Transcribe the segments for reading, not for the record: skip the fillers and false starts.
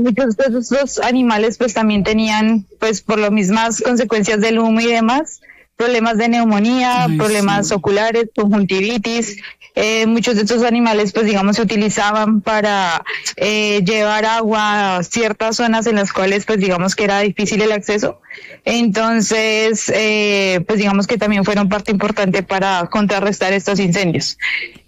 muchos de esos animales pues también tenían, pues por las mismas consecuencias del humo y demás, problemas de neumonía, problemas oculares, conjuntivitis. Muchos de estos animales pues digamos se utilizaban para llevar agua a ciertas zonas en las cuales pues digamos que era difícil el acceso. Entonces pues digamos que también fueron parte importante para contrarrestar estos incendios.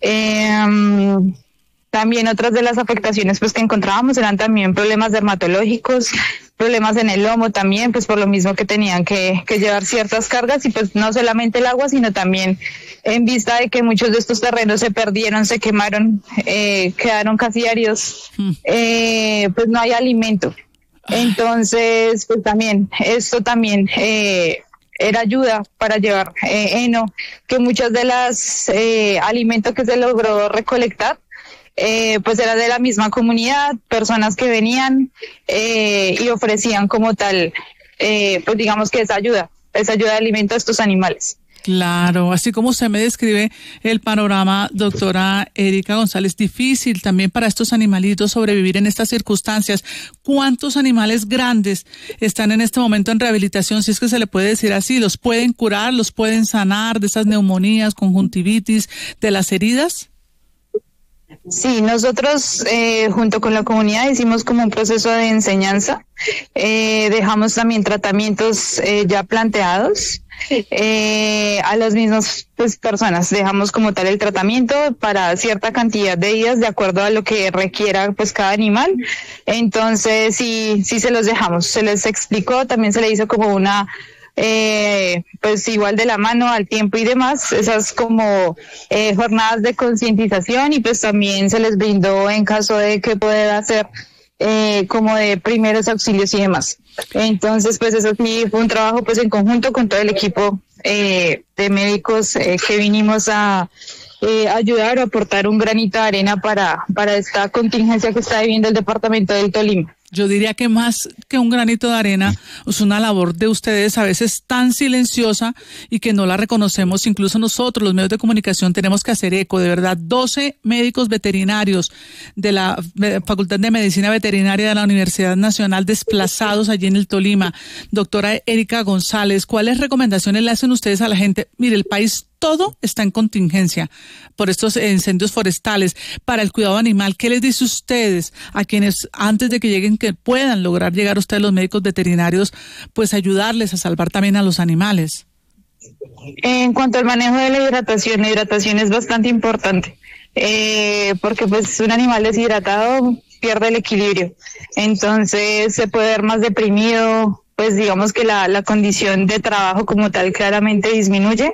También otras de las afectaciones pues que encontrábamos eran también problemas dermatológicos, problemas en el lomo también, pues por lo mismo que tenían que llevar ciertas cargas y pues no solamente el agua, sino también en vista de que muchos de estos terrenos se perdieron, se quemaron, quedaron casi áridos, pues no hay alimento. Entonces, pues también, esto también era ayuda para llevar heno, que muchas de las alimentos que se logró recolectar pues era de la misma comunidad, personas que venían y ofrecían como tal, pues digamos que esa ayuda de alimento a estos animales. Claro, así como usted me describe el panorama, doctora Erika González, difícil también para estos animalitos sobrevivir en estas circunstancias. ¿Cuántos animales grandes están en este momento en rehabilitación, si es que se le puede decir así? ¿Los pueden curar, los pueden sanar de esas neumonías, conjuntivitis, de las heridas? Sí, nosotros junto con la comunidad hicimos como un proceso de enseñanza, dejamos también tratamientos ya planteados a las mismas pues, personas, dejamos como tal el tratamiento para cierta cantidad de días de acuerdo a lo que requiera pues cada animal. Entonces sí se los dejamos, se les explicó, también se le hizo como una pues igual de la mano al tiempo y demás, esas como jornadas de concientización, y pues también se les brindó en caso de que pueda hacer como de primeros auxilios y demás. Entonces pues eso sí fue un trabajo pues en conjunto con todo el equipo de médicos que vinimos a ayudar, a aportar un granito de arena para esta contingencia que está viviendo el departamento del Tolima. Yo diría que más que un granito de arena, es una labor de ustedes a veces tan silenciosa y que no la reconocemos. Incluso nosotros, los medios de comunicación, tenemos que hacer eco. De verdad, 12 médicos veterinarios de la Facultad de Medicina Veterinaria de la Universidad Nacional desplazados allí en el Tolima. Doctora Erika González, ¿cuáles recomendaciones le hacen ustedes a la gente? Mire, el país todo está en contingencia por estos incendios forestales. Para el cuidado animal, ¿qué les dice ustedes a quienes antes de que lleguen, que puedan lograr llegar ustedes los médicos veterinarios, pues ayudarles a salvar también a los animales? En cuanto al manejo de la hidratación es bastante importante, porque pues un animal deshidratado pierde el equilibrio, entonces se puede ver más deprimido, pues digamos que la condición de trabajo como tal claramente disminuye.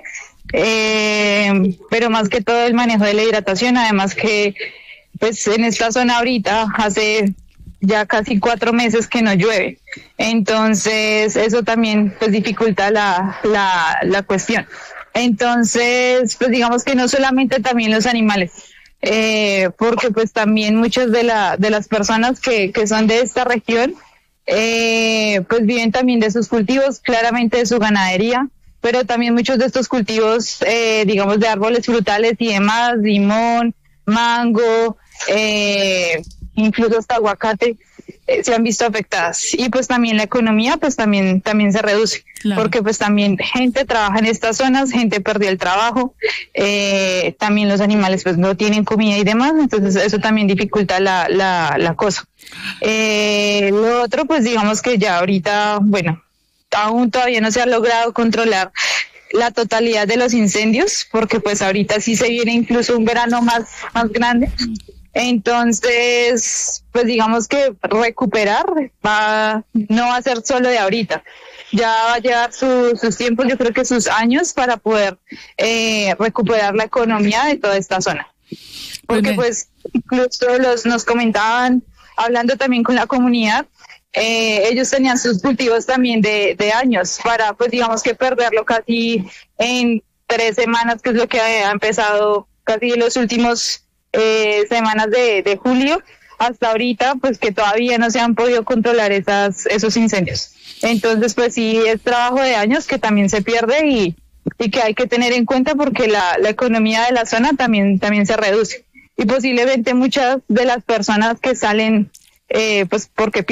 Pero más que todo el manejo de la hidratación, además que pues en esta zona ahorita hace ya casi 4 meses que no llueve, entonces eso también pues dificulta la cuestión. Entonces pues digamos que no solamente también los animales, porque pues también muchas de las personas que son de esta región pues viven también de sus cultivos, claramente de su ganadería, pero también muchos de estos cultivos, digamos, de árboles frutales y demás, limón, mango, incluso hasta aguacate, se han visto afectadas. Y pues también la economía, pues también se reduce, claro, porque pues también gente trabaja en estas zonas, gente perdió el trabajo, también los animales pues no tienen comida y demás, entonces eso también dificulta la cosa. Lo otro, pues digamos que ya ahorita, bueno, aún todavía no se ha logrado controlar la totalidad de los incendios, porque pues ahorita sí se viene incluso un verano más grande. Entonces, pues digamos que recuperar no va a ser solo de ahorita, ya va a llevar sus tiempos, yo creo que sus años para poder recuperar la economía de toda esta zona. Porque pues incluso nos comentaban, hablando también con la comunidad, ellos tenían sus cultivos también de años para pues digamos que perderlo casi en 3 semanas, que es lo que ha empezado casi en los últimos semanas de julio hasta ahorita, pues que todavía no se han podido controlar esos incendios. Entonces pues sí, es trabajo de años que también se pierde y que hay que tener en cuenta, porque la economía de la zona también se reduce, y posiblemente muchas de las personas que salen pues porque